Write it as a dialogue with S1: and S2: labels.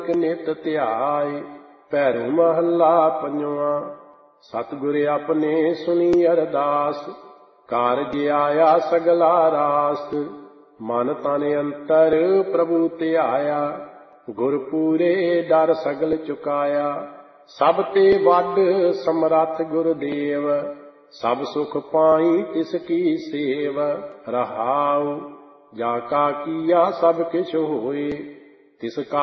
S1: ਨਿਤ ਧਿਆਏ। ਭੈਰੋ ਮਹੱਲਾ ਪੰਜਵਾਂ। ਸਤਿਗੁਰ ਆਪਣੇ ਸੁਣੀ ਅਰਦਾਸ, ਕਾਰਜ ਆਇਆ ਸਗਲਾ ਰਾਸ। ਮਨ ਤਨ ਅੰਤਰ ਪ੍ਰਭੂ ਧਿਆਇਆ, ਗੁਰ ਪੂਰੇ ਡਰ ਸਗਲ ਚੁਕਾਇਆ। ਸਭ ਤੇ ਵੱਡ ਸਮਰੱਥ ਗੁਰਦੇਵ, ਸਭ ਸੁਖ ਪਾਈ ਤਿਸ ਕੀ ਸੇਵ। ਰਹਾਉ ਜਾ ਕਾ ਕੀਆ ਸਭ ਕਿਛ ਹੋਏ, ਤਿਸ ਕਾ